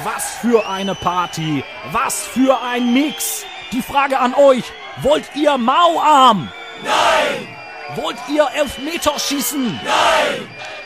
Was für eine Party! Was für ein Mix! Die Frage an euch, wollt ihr Mauarm? Nein! Wollt ihr Elfmeterschießen? Nein!